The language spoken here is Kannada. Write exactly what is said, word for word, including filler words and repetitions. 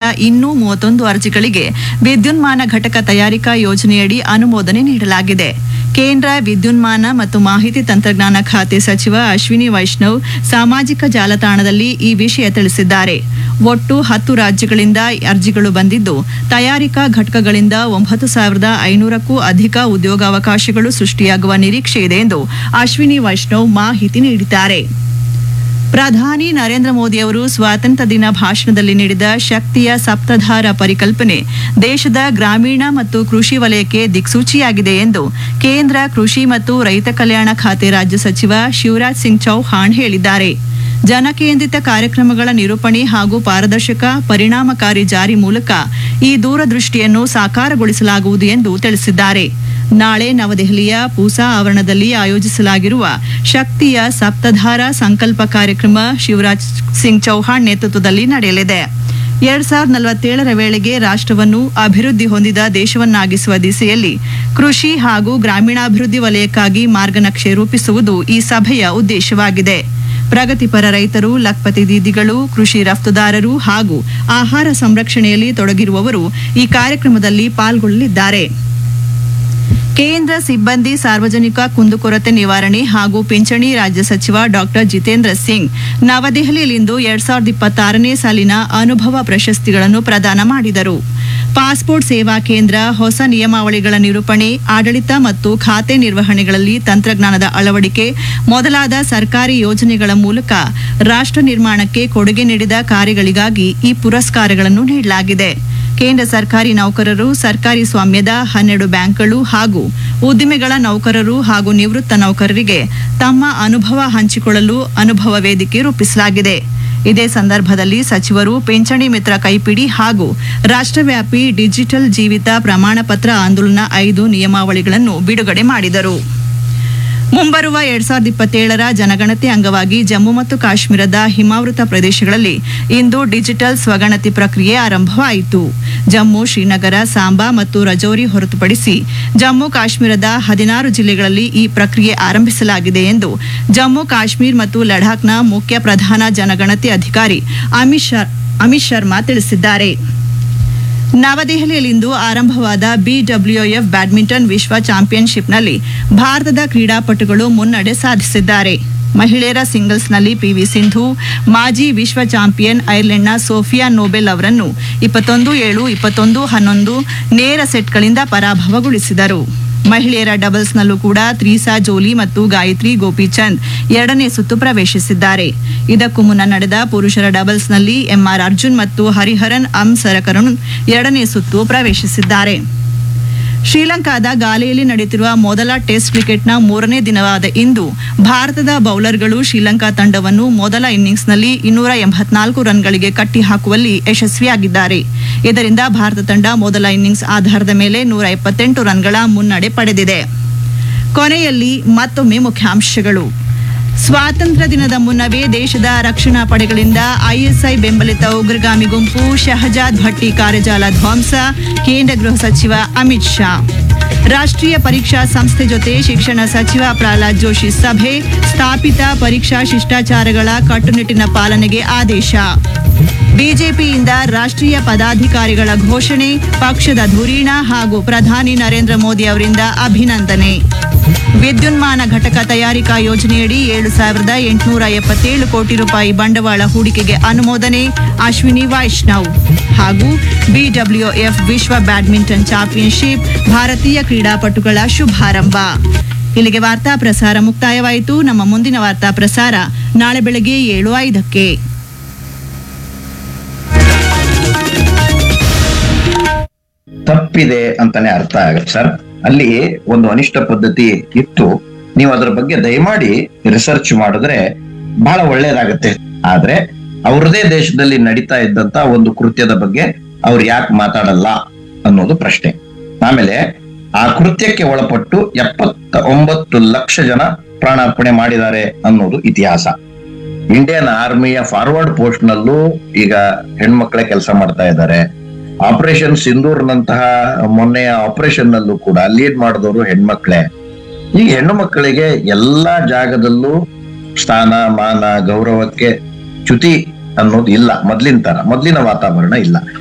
ಇನ್ನೂ ಮೂವತ್ತೊಂದು ಅರ್ಜಿಗಳಿಗೆ ವಿದ್ಯುನ್ಮಾನ ಘಟಕ ತಯಾರಿಕಾ ಯೋಜನೆಯಡಿ ಅನುಮೋದನೆ ನೀಡಲಾಗಿದೆ. ಕೇಂದ್ರ ವಿದ್ಯುನ್ಮಾನ ಮತ್ತು ಮಾಹಿತಿ ತಂತ್ರಜ್ಞಾನ ಖಾತೆ ಸಚಿವ ಅಶ್ವಿನಿ ವೈಷ್ಣವ್ ಸಾಮಾಜಿಕ ಜಾಲತಾಣದಲ್ಲಿ ಈ ವಿಷಯ ತಿಳಿಸಿದ್ದಾರೆ. ಒಟ್ಟು ಹತ್ತು ರಾಜ್ಯಗಳಿಂದ ಅರ್ಜಿಗಳು ಬಂದಿದ್ದು, ತಯಾರಿಕಾ ಘಟಕಗಳಿಂದ ಒಂಬತ್ತು ಸಾವಿರದ ಐನೂರಕ್ಕೂ ಅಧಿಕ ಉದ್ಯೋಗಾವಕಾಶಗಳು ಸೃಷ್ಟಿಯಾಗುವ ನಿರೀಕ್ಷೆ ಇದೆ ಎಂದು ಅಶ್ವಿನಿ ವೈಷ್ಣವ್ ಮಾಹಿತಿ ನೀಡಿದ್ದಾರೆ. ಪ್ರಧಾನಿ ನರೇಂದ್ರ ಮೋದಿ ಅವರು ಸ್ವಾತಂತ್ರ್ಯ ದಿನ ಭಾಷಣದಲ್ಲಿ ನೀಡಿದ ಶಕ್ತಿಯ ಸಪ್ತಧಾರ ಪರಿಕಲ್ಪನೆ ದೇಶದ ಗ್ರಾಮೀಣ ಮತ್ತು ಕೃಷಿ ವಲಯಕ್ಕೆ ದಿಕ್ಸೂಚಿಯಾಗಿದೆ ಎಂದು ಕೇಂದ್ರ ಕೃಷಿ ಮತ್ತು ರೈತ ಕಲ್ಯಾಣ ಖಾತೆ ರಾಜ್ಯ ಸಚಿವ ಶಿವರಾಜ್ ಸಿಂಗ್ ಚೌಹಾಣ್ ಹೇಳಿದ್ದಾರೆ. ಜನಕೇಂದ್ರಿತ ಕಾರ್ಯಕ್ರಮಗಳ ನಿರೂಪಣೆ ಹಾಗೂ ಪಾರದರ್ಶಕ ಪರಿಣಾಮಕಾರಿ ಜಾರಿ ಮೂಲಕ ಈ ದೂರದೃಷ್ಟಿಯನ್ನು ಸಾಕಾರಗೊಳಿಸಲಾಗುವುದು ಎಂದು ತಿಳಿಸಿದ್ದಾರೆ. ನಾಳೆ ನವದೆಹಲಿಯ ಪೂಸಾ ಆವರಣದಲ್ಲಿ ಆಯೋಜಿಸಲಾಗಿರುವ ಶಕ್ತಿಯ ಸಪ್ತಧಾರ ಸಂಕಲ್ಪ ಕಾರ್ಯಕ್ರಮ ಶಿವರಾಜ್ ಸಿಂಗ್ ಚೌಹಾಣ್ ನೇತೃತ್ವದಲ್ಲಿ ನಡೆಯಲಿದೆ. ಎರಡ್ ಸಾವಿರದ ನಲವತ್ತೇಳರ ವೇಳೆಗೆ ರಾಷ್ಟ್ರವನ್ನು ಅಭಿವೃದ್ಧಿ ಹೊಂದಿದ ದೇಶವನ್ನಾಗಿಸುವ ದಿಸೆಯಲ್ಲಿ ಕೃಷಿ ಹಾಗೂ ಗ್ರಾಮೀಣಾಭಿವೃದ್ಧಿ ವಲಯಕ್ಕಾಗಿ ಮಾರ್ಗನಕ್ಷೆ ರೂಪಿಸುವುದು ಈ ಸಭೆಯ ಉದ್ದೇಶವಾಗಿದೆ. ಪ್ರಗತಿಪರ ರೈತರು, ಲಖ್ಪತಿ ದೀದಿಗಳು, ಕೃಷಿ ರಫ್ತುದಾರರು ಹಾಗೂ ಆಹಾರ ಸಂರಕ್ಷಣೆಯಲ್ಲಿ ತೊಡಗಿರುವವರು ಈ ಕಾರ್ಯಕ್ರಮದಲ್ಲಿ ಪಾಲ್ಗೊಳ್ಳಲಿದ್ದಾರೆ. ಕೇಂದ್ರ ಸಿಬ್ಬಂದಿ ಸಾರ್ವಜನಿಕ ಕುಂದುಕೊರತೆ ನಿವಾರಣೆ ಹಾಗೂ ಪಿಂಚಣಿ ರಾಜ್ಯ ಸಚಿವ ಡಾಕ್ಟರ್ ಜಿತೇಂದ್ರ ಸಿಂಗ್ ನವದೆಹಲಿಯಲ್ಲಿಂದು ಎರಡ್ ಸಾವಿರದ ಇಪ್ಪತ್ತಾರನೇ ಸಾಲಿನ ಅನುಭವ ಪ್ರಶಸ್ತಿಗಳನ್ನು ಪ್ರದಾನ ಮಾಡಿದರು. ಪಾಸ್ಪೋರ್ಟ್ ಸೇವಾ ಕೇಂದ್ರ, ಹೊಸ ನಿಯಮಾವಳಿಗಳ ನಿರೂಪಣೆ, ಆಡಳಿತ ಮತ್ತು ಖಾತೆ ನಿರ್ವಹಣೆಗಳಲ್ಲಿ ತಂತ್ರಜ್ಞಾನದ ಅಳವಡಿಕೆ ಮೊದಲಾದ ಸರ್ಕಾರಿ ಯೋಜನೆಗಳ ಮೂಲಕ ರಾಷ್ಟ್ರ ನಿರ್ಮಾಣಕ್ಕೆ ಕೊಡುಗೆ ನೀಡಿದ ಕಾರ್ಯಗಳಿಗಾಗಿ ಈ ಪುರಸ್ಕಾರಗಳನ್ನು ನೀಡಲಾಗಿದೆ. ಕೇಂದ್ರ ಸರ್ಕಾರಿ ನೌಕರರು, ಸರ್ಕಾರಿ ಸ್ವಾಮ್ಯದ ಹನ್ನೆರಡು ಬ್ಯಾಂಕ್ಗಳು ಹಾಗೂ ಉದ್ದಿಮೆಗಳ ನೌಕರರು ಹಾಗೂ ನಿವೃತ್ತ ನೌಕರರಿಗೆ ತಮ್ಮ ಅನುಭವ ಹಂಚಿಕೊಳ್ಳಲು ಅನುಭವ ವೇದಿಕೆ ರೂಪಿಸಲಾಗಿದೆ. ಇದೇ ಸಂದರ್ಭದಲ್ಲಿ ಸಚಿವರು ಪಿಂಚಣಿ ಮಿತ್ರ ಕೈಪಿಡಿ ಹಾಗೂ ರಾಷ್ಟ್ರವ್ಯಾಪಿ ಡಿಜಿಟಲ್ ಜೀವಿತ ಪ್ರಮಾಣ ಪತ್ರ ಆಂದೋಲನ ಐದು ನಿಯಮಾವಳಿಗಳನ್ನು ಬಿಡುಗಡೆ ಮಾಡಿದರು. ಮುಂಬರುವ ಎರಡ್ ಸಾವಿರದ ಇಪ್ಪತ್ತೇಳರ ಜನಗಣತಿ ಅಂಗವಾಗಿ ಜಮ್ಮು ಮತ್ತು ಕಾಶ್ಮೀರದ ಹಿಮಾವೃತ ಪ್ರದೇಶಗಳಲ್ಲಿ ಇಂದು ಡಿಜಿಟಲ್ ಸ್ವಗಣತಿ ಪ್ರಕ್ರಿಯೆ ಆರಂಭವಾಯಿತು. ಜಮ್ಮು, ಶ್ರೀನಗರ, ಸಾಂಬಾ ಮತ್ತು ರಜೌರಿ ಹೊರತುಪಡಿಸಿ ಜಮ್ಮು ಕಾಶ್ಮೀರದ ಹದಿನಾರು ಜಿಲ್ಲೆಗಳಲ್ಲಿ ಈ ಪ್ರಕ್ರಿಯೆ ಆರಂಭಿಸಲಾಗಿದೆ ಎಂದು ಜಮ್ಮು ಕಾಶ್ಮೀರ ಮತ್ತು ಲಡಾಖ್ನ ಮುಖ್ಯ ಪ್ರಧಾನ ಜನಗಣತಿ ಅಧಿಕಾರಿ ಅಮಿತ್ ಶರ್ಮಾ ತಿಳಿಸಿದ್ದಾರೆ. ನವದೆಹಲಿಯಲ್ಲಿಂದು ಆರಂಭವಾದ ಬಿಡಬ್ಲ್ಯೂಎಫ್ ಬ್ಯಾಡ್ಮಿಂಟನ್ ವಿಶ್ವ ಚಾಂಪಿಯನ್ಶಿಪ್ನಲ್ಲಿ ಭಾರತದ ಕ್ರೀಡಾಪಟುಗಳು ಮುನ್ನಡೆ ಸಾಧಿಸಿದ್ದಾರೆ. ಮಹಿಳೆಯರ ಸಿಂಗಲ್ಸ್ನಲ್ಲಿ ಪಿವಿ ಸಿಂಧು ಮಾಜಿ ವಿಶ್ವ ಚಾಂಪಿಯನ್ ಐರ್ಲೆಂಡ್ನ ಸೋಫಿಯಾ ನೋಬೆಲ್ ಅವರನ್ನು ಇಪ್ಪತ್ತೊಂದು ಏಳು, ಇಪ್ಪತ್ತೊಂದು ಹನ್ನೊಂದು ನೇರ ಸೆಟ್ಗಳಿಂದ ಪರಾಭವಗೊಳಿಸಿದರು. ಮಹಿಳೆಯರ ಡಬಲ್ಸ್ನಲ್ಲೂ ಕೂಡ ತ್ರೀಸಾ ಜೋಲಿ ಮತ್ತು ಗಾಯತ್ರಿ ಗೋಪಿಚಂದ್ ಎರಡನೇ ಸುತ್ತು ಪ್ರವೇಶಿಸಿದ್ದಾರೆ. ಇದಕ್ಕೂ ಮುನ್ನ ನಡೆದ ಪುರುಷರ ಡಬಲ್ಸ್ನಲ್ಲಿ ಎಂಆರ್ ಅರ್ಜುನ್ ಮತ್ತು ಹರಿಹರನ್ ಅಂಸರಕರುಣ್ ಎರಡನೇ ಸುತ್ತು ಪ್ರವೇಶಿಸಿದ್ದಾರೆ. ಶ್ರೀಲಂಕಾದ ಗಾಲೆಯಲ್ಲಿ ನಡೆಯುತ್ತಿರುವ ಮೊದಲ ಟೆಸ್ಟ್ ಕ್ರಿಕೆಟ್ನ ಮೂರನೇ ದಿನವಾದ ಇಂದು ಭಾರತದ ಬೌಲರ್ಗಳು ಶ್ರೀಲಂಕಾ ತಂಡವನ್ನು ಮೊದಲ ಇನ್ನಿಂಗ್ಸ್ನಲ್ಲಿ ಇನ್ನೂರ ಎಂಬತ್ನಾಲ್ಕು ರನ್ಗಳಿಗೆ ಕಟ್ಟಿಹಾಕುವಲ್ಲಿ ಯಶಸ್ವಿಯಾಗಿದ್ದಾರೆ. ಇದರಿಂದ ಭಾರತ ತಂಡ ಮೊದಲ ಇನ್ನಿಂಗ್ಸ್ ಆಧಾರದ ಮೇಲೆ ನೂರ ಎಪ್ಪತ್ತೆಂಟು ರನ್ಗಳ ಮುನ್ನಡೆ ಪಡೆದಿದೆ. ಕೊನೆಯಲ್ಲಿ ಮತ್ತೊಮ್ಮೆ ಮುಖ್ಯಾಂಶಗಳು. ಸ್ವಾತಂತ್ರ್ಯ ದಿನದ ಮುನ್ನವೇ ದೇಶದ ರಕ್ಷಣಾ ಪಡೆಗಳಿಂದ ಐಎಸ್ಐ ಬೆಂಬಲಿತ ಉಗ್ರಗಾಮಿ ಗುಂಪು ಶಹಜಾದ್ ಭಟ್ಟಿ ಕಾರ್ಯಜಾಲ ಧ್ವಂಸ, ಕೇಂದ್ರ ಗೃಹ ಸಚಿವ ಅಮಿತ್ ಶಾ. ರಾಷ್ಟ್ರೀಯ ಪರೀಕ್ಷಾ ಸಂಸ್ಥೆ ಜೊತೆ ಶಿಕ್ಷಣ ಸಚಿವ ಪ್ರಹ್ಲಾದ್ ಜೋಶಿ ಸಭೆ, ಸ್ಥಾಪಿತ ಪರೀಕ್ಷಾ ಶಿಷ್ಟಾಚಾರಗಳ ಕಟ್ಟುನಿಟ್ಟಿನ ಪಾಲನೆಗೆ ಆದೇಶ. ಬಿಜೆಪಿಯಿಂದ ರಾಷ್ಟ್ರೀಯ ಪದಾಧಿಕಾರಿಗಳ ಘೋಷಣೆ, ಪಕ್ಷದ ಧುರೀಣ ಹಾಗೂ ಪ್ರಧಾನಿ ನರೇಂದ್ರ ಮೋದಿ ಅವರಿಂದ ಅಭಿನಂದನೆ. ವಿದ್ಯುನ್ಮಾನ ಘಟಕ ತಯಾರಿಕಾ ಯೋಜನೆಯಡಿ ಏಳು ಸಾವಿರದ ಎಂಟುನೂರ ಎಪ್ಪತ್ತೇಳು ಕೋಟಿ ರೂಪಾಯಿ ಬಂಡವಾಳ ಹೂಡಿಕೆಗೆ ಅನುಮೋದನೆ, ಅಶ್ವಿನಿ ವೈಷ್ಣವ್. ಹಾಗೂ ಬಿಡಬ್ಲ್ಯೂಎಫ್ ವಿಶ್ವ ಬ್ಯಾಡ್ಮಿಂಟನ್ ಚಾಂಪಿಯನ್ಶಿಪ್, ಭಾರತೀಯ ಕ್ರೀಡಾಪಟುಗಳ ಶುಭಾರಂಭ. ಇಲ್ಲಿಗೆ ವಾರ್ತಾ ಪ್ರಸಾರ ಮುಕ್ತಾಯವಾಯಿತು. ನಮ್ಮ ಮುಂದಿನ ವಾರ್ತಾ ಪ್ರಸಾರ ನಾಳೆ ಬೆಳಗ್ಗೆ ಏಳು ಐದಕ್ಕೆ. ತಪ್ಪಿದೆ ಅಂತಾನೆ ಅರ್ಥ ಆಗುತ್ತೆ ಸರ್. ಅಲ್ಲಿ ಒಂದು ಅನಿಷ್ಟ ಪದ್ಧತಿ ಇತ್ತು. ನೀವು ಅದರ ಬಗ್ಗೆ ದಯಮಾಡಿ ರಿಸರ್ಚ್ ಮಾಡಿದ್ರೆ ಬಹಳ ಒಳ್ಳೇದಾಗತ್ತೆ. ಆದ್ರೆ ಅವ್ರದೇ ದೇಶದಲ್ಲಿ ನಡೀತಾ ಇದ್ದಂತ ಒಂದು ಕೃತ್ಯದ ಬಗ್ಗೆ ಅವ್ರು ಯಾಕೆ ಮಾತಾಡಲ್ಲ ಅನ್ನೋದು ಪ್ರಶ್ನೆ. ಆಮೇಲೆ ಆ ಕೃತ್ಯಕ್ಕೆ ಒಳಪಟ್ಟು ಎಪ್ಪತ್ತ ಒಂಬತ್ತು ಲಕ್ಷ ಜನ ಪ್ರಾಣಾರ್ಪಣೆ ಮಾಡಿದ್ದಾರೆ ಅನ್ನೋದು ಇತಿಹಾಸ. ಇಂಡಿಯನ್ ಆರ್ಮಿಯ ಫಾರ್ವರ್ಡ್ ಪೋಸ್ಟ್ ನಲ್ಲೂ ಈಗ ಹೆಣ್ಮಕ್ಳೇ ಕೆಲಸ ಮಾಡ್ತಾ ಇದ್ದಾರೆ. ಆಪರೇಷನ್ ಸಿಂಧೂರ್ನಂತಹ ಮೊನ್ನೆಯ ಆಪರೇಷನ್ ನಲ್ಲೂ ಕೂಡ ಲೀಡ್ ಮಾಡಿದವರು ಹೆಣ್ಮಕ್ಳೇ. ಈಗ ಹೆಣ್ಣು ಮಕ್ಕಳಿಗೆ ಎಲ್ಲಾ ಜಾಗದಲ್ಲೂ ಸ್ಥಾನ, ಮಾನ, ಗೌರವಕ್ಕೆ ಚ್ಯುತಿ ಅನ್ನೋದು ಇಲ್ಲ. ಮೊದ್ಲಿನ ತರ ಮೊದ್ಲಿನ ವಾತಾವರಣ ಇಲ್ಲ.